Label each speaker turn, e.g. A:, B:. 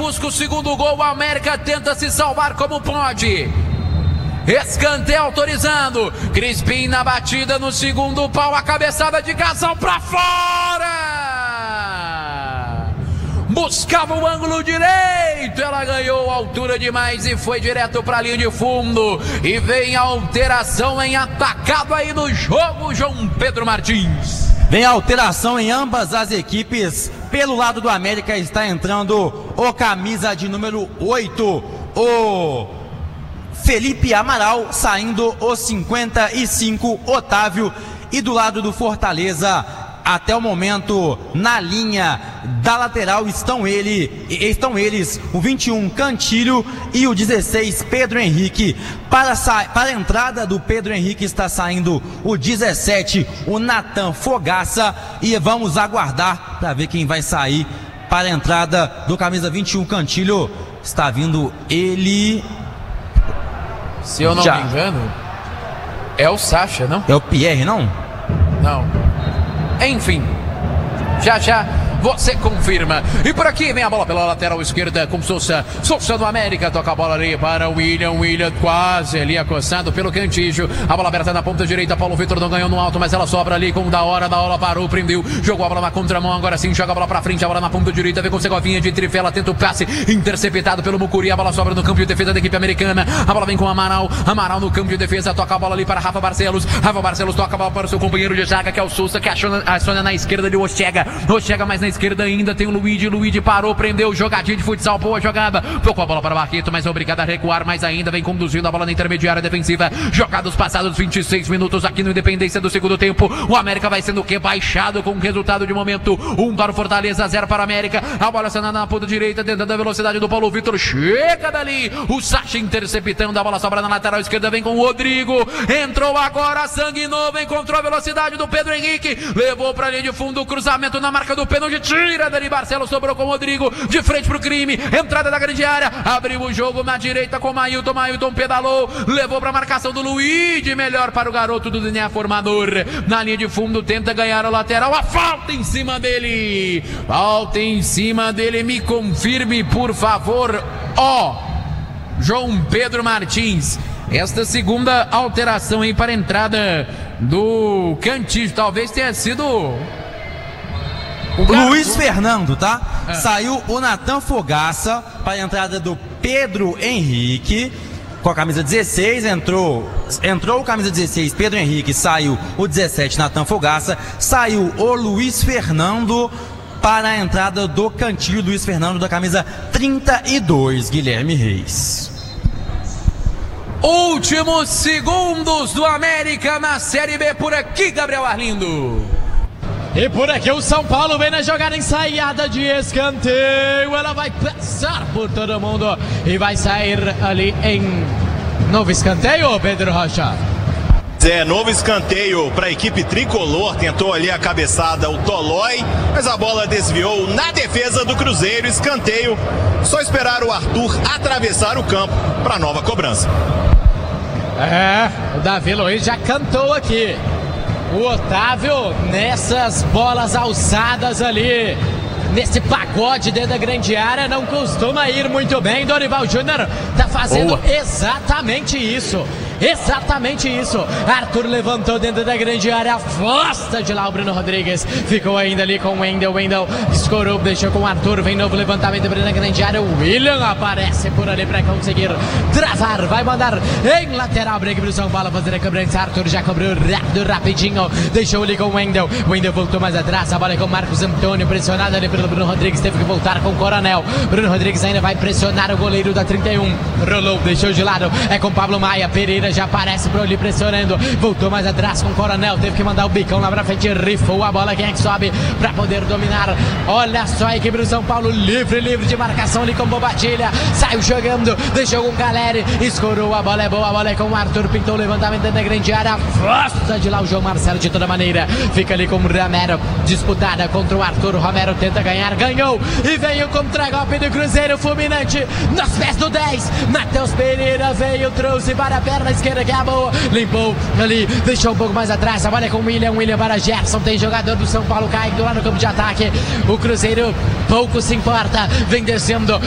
A: busca o segundo gol. O América tenta se salvar como pode. Escanteio autorizando. Crispim na batida no segundo pau. A cabeçada de Casal pra fora. Buscava o ângulo direito. Ela ganhou altura demais e foi direto pra linha de fundo. E vem a alteração em atacado aí no jogo, João Pedro Martins.
B: Vem a alteração em ambas as equipes. Pelo lado do América está entrando o camisa de número 8, o Felipe Amaral, saindo os 55, Otávio. E do lado do Fortaleza, até o momento, na linha da lateral, estão eles, o 21, Cantilho, e o 16, Pedro Henrique. Para a entrada do Pedro Henrique está saindo o 17, o Natan Fogaça. E vamos aguardar para ver quem vai sair para a entrada do camisa 21, Cantilho. Está vindo ele...
A: Se eu não me engano, é o Sacha, não?
B: É o Pierre, não?
A: Não. Enfim, já você confirma. E por aqui vem a bola pela lateral esquerda com Sousa. Sousa do América, toca a bola ali para o William. William quase ali acossado pelo Cantígio. A bola aberta na ponta direita. Paulo Vitor não ganhou no alto, mas ela sobra ali com da hora parou, prendeu. Jogou a bola na contramão, agora sim joga a bola pra frente. A bola na ponta direita, vem com Segovinha de trifela. Tenta o passe, interceptado pelo Mucuri. A bola sobra no campo de defesa da equipe americana. A bola vem com Amaral. Amaral no campo de defesa, toca a bola ali para Rafa Barcelos. Rafa Barcelos toca a bola para o seu companheiro de zaga, que é o Sousa, que aciona na esquerda de Oxega. Oxega mais na esquerda ainda tem o Luigi parou, prendeu, jogadinha de futsal, boa jogada, tocou a bola para Barreto, mas é obrigado a recuar mais ainda, vem conduzindo a bola na intermediária defensiva. Jogados passados 26 minutos aqui no Independência do segundo tempo, o América vai sendo rebaixado com o resultado de momento, 1 para o Fortaleza, 0 para o América. A bola acionada na ponta direita, tentando a velocidade do Paulo Vitor, chega dali, o Sacha interceptando, a bola sobra na lateral esquerda, vem com o Rodrigo, entrou agora, sangue novo, encontrou a velocidade do Pedro Henrique, levou para a linha de fundo, o cruzamento na marca do pênalti, tira dali Barcelos, sobrou com o Rodrigo, de frente pro crime, entrada da grande área, abriu o jogo na direita com o Mailton pedalou, levou pra marcação do Luigi, melhor para o garoto do DNA Formador, na linha de fundo, tenta ganhar o lateral, a falta em cima dele, me confirme por favor, João Pedro Martins, esta segunda alteração aí para a entrada do Cantígio, talvez tenha sido...
B: Luiz Fernando, tá? Saiu o Natan Fogaça para a entrada do Pedro Henrique com a camisa 16, entrou o camisa 16, Pedro Henrique, saiu o 17, Natan Fogaça, saiu o Luiz Fernando para a entrada do Cantilho, Luiz Fernando da camisa 32, Guilherme Reis.
A: Últimos segundos do América na Série B, por aqui, Gabriel Arlindo.
C: E por aqui o São Paulo vem na jogada ensaiada de escanteio. Ela vai passar por todo mundo e vai sair ali em novo escanteio, Pedro Rocha.
D: Novo escanteio para a equipe tricolor. Tentou ali a cabeçada o Tolói, mas a bola desviou na defesa do Cruzeiro. Escanteio. Só esperar o Arthur atravessar o campo para nova cobrança.
C: O Davi Luiz já cantou aqui. O Otávio nessas bolas alçadas ali, nesse pagode dentro da grande área, não costuma ir muito bem. Dorival Júnior tá fazendo exatamente isso. Arthur levantou dentro da grande área, afasta de lá o Bruno Rodrigues, ficou ainda ali com o Wendel escorou, deixou com o Arthur, vem novo levantamento dentro da grande área, o William aparece por ali para conseguir travar, vai mandar em lateral, break pro São Paulo fazer a cobrança. Arthur já cobrou rapidinho, deixou ali com o Wendel voltou mais atrás, a bola é com o Marcos Antônio, pressionado ali pelo Bruno Rodrigues, teve que voltar com o Coronel. Bruno Rodrigues ainda vai pressionar o goleiro da 31, rolou, deixou de lado, é com Pablo Maia, Pereira já aparece por ali pressionando, voltou mais atrás com o Coronel, teve que mandar o bicão lá pra frente, rifou a bola, quem é que sobe pra poder dominar? Olha só a equipe do São Paulo, livre de marcação ali com Bobatilha, saiu jogando, deixou com o Caleri, escorou, a bola é boa, a bola é com o Arthur, pintou o levantamento dentro da grande área, afasta de lá o João Marcelo de toda maneira, fica ali com o Romero, disputada contra o Arthur, Romero tenta ganhar, ganhou, e veio o contra-golpe do Cruzeiro, fulminante, nos pés do 10, Matheus Pereira veio, trouxe para a perna esquerda, que é a boa, limpou ali, deixou um pouco mais atrás, a bola é com o William para Gerson, tem jogador do São Paulo caindo lá no campo de ataque, o Cruzeiro pouco se importa, vem descendo